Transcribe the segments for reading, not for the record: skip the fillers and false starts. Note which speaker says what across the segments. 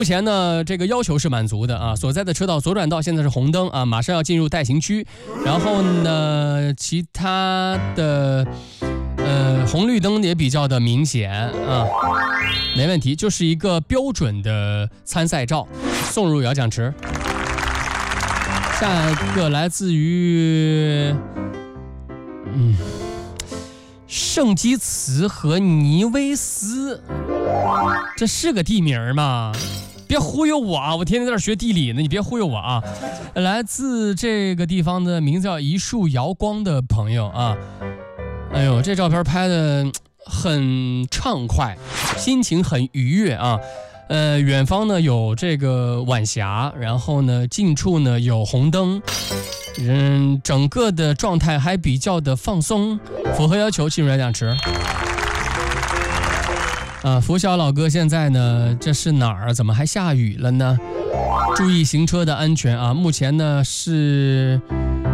Speaker 1: 目前呢，这个要求是满足的啊，所在的车道左转道现在是红灯啊，马上要进入待行区。然后呢，其他的红绿灯也比较的明显啊，没问题，就是一个标准的参赛照，送入摇奖池。下一个来自于圣基茨和尼维斯，这是个地名吗？别忽悠我啊！我天天在这学地理呢，你别忽悠我啊！来自这个地方的名字叫一束瑶光的朋友啊，哎呦，这照片拍的很畅快，心情很愉悦啊。远方呢有这个晚霞，然后呢近处呢有红灯，整个的状态还比较的放松，符合要求进入摇奖池。拂晓老哥，现在呢这是哪儿？怎么还下雨了呢？注意行车的安全啊！目前呢是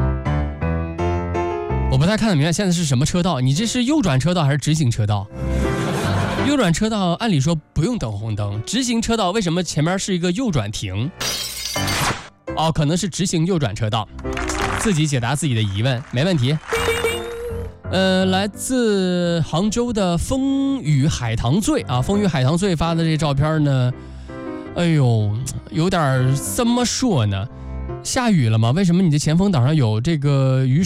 Speaker 1: 我不太看得明白，现在是什么车道？你这是右转车道还是直行车道？右转车道按理说不用等红灯，直行车道为什么前面是一个右转停？哦，可能是直行右转车道，自己解答自己的疑问，没问题。来自杭州的风雨海棠醉啊，风雨海棠醉发的这照片呢，哎呦，有点怎么说呢？下雨了吗？为什么你的前风挡上有这个雨